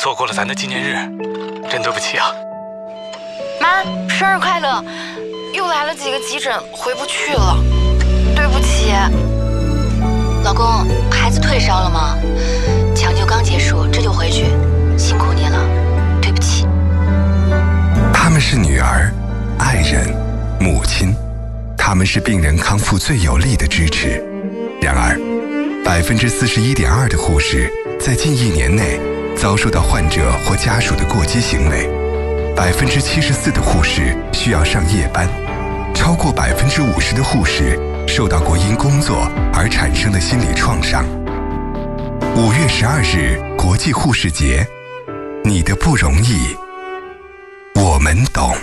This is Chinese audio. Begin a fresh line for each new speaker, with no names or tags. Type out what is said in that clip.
错过了咱的纪念日，真对不起啊。
妈，生日快乐！又来了几个急诊，回不去了，对不起。
老公，孩子退烧了吗？抢救刚结束，这就回去，辛苦你了，对不起。
他们是女儿、爱人、母亲，他们是病人康复最有力的支持。然而，41.2%的护士在近1年内遭受到患者或家属的过激行为，74%的护士需要上夜班，超过50%的护士受到过因工作而产生的心理创伤。5月12日，国际护士节，你的不容易，我们懂。